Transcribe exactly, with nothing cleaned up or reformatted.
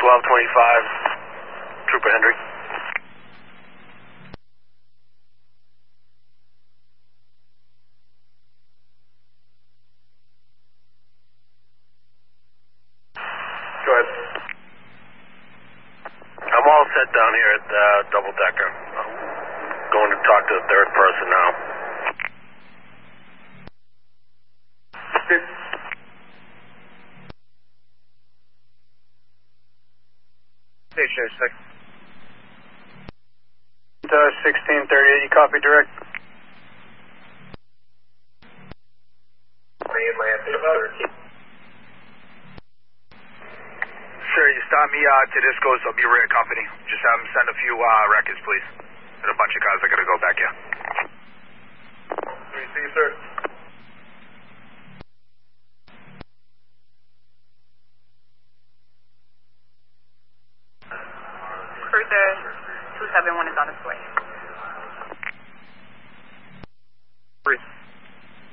twelve twenty-five, Trooper Hendry. Go ahead. I'm all set down here at uh, Double Decker. I'm going to talk to the third person now. Station six. Uh, sixteen thirty-eight, you copy direct? Sir, you start me uh, to Disco's, I'll be rear company. Just have them send a few uh, records, please. And a bunch of cars, I gotta go back here. three C, sir. Cruiser two seven one is on its way.